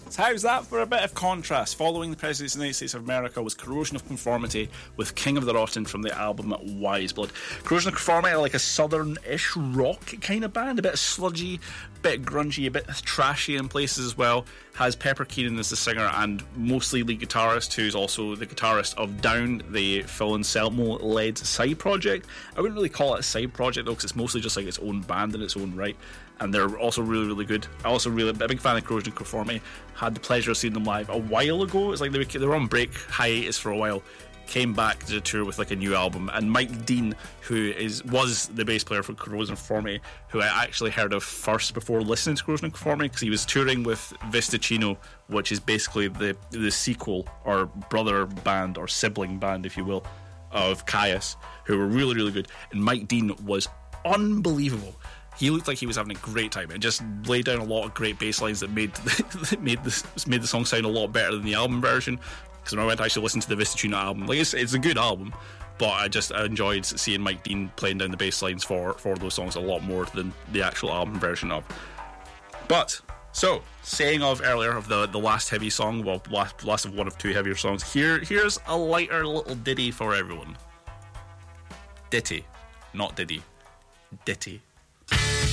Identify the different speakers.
Speaker 1: So how's that for a bit of contrast? Following the President of the United States of America was Corrosion of Conformity with King of the Rotten from the album Wise Blood. Corrosion of Conformity are like a southern-ish rock kind of band, a bit sludgy, a bit grungy, a bit trashy in places as well. Has Pepper Keenan as the singer and mostly lead guitarist, who's also the guitarist of Down, the Phil Anselmo-led side project. I wouldn't really call it a side project though, because it's mostly just like its own band in its own right. And they're also really, really good. I also really a big fan of Corrosion of Conformity. Had the pleasure of seeing them live a while ago. It's like they were on break hiatus for a while. Came back to the tour with like a new album. And Mike Dean, who was the bass player for Corrosion of Conformity, who I actually heard of first before listening to Corrosion of Conformity, because he was touring with Vistacino, which is basically the sequel or brother band or sibling band, if you will, of Caius, who were really, really good. And Mike Dean was unbelievable. He looked like he was having a great time. It just laid down a lot of great bass lines that made the song sound a lot better than the album version. Because when I went to actually listen to the Vistacino album, like it's a good album, but I enjoyed seeing Mike Dean playing down the bass lines for those songs a lot more than the actual album version of. But so, saying of earlier of the last heavy song, well, last of one of two heavier songs. Here's a lighter little ditty for everyone. Ditty, not Diddy. Ditty.